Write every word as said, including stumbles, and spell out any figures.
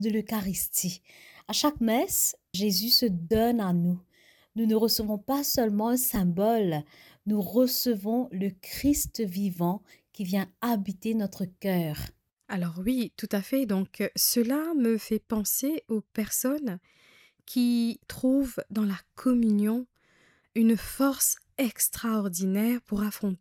de l'Eucharistie. À chaque messe, Jésus se donne à nous. Nous ne recevons pas seulement un symbole, nous recevons le Christ vivant qui vient habiter notre cœur. Alors oui, tout à fait. Donc, heu, cela me fait penser aux personnes qui trouvent dans la communion une force extraordinaire pour affronter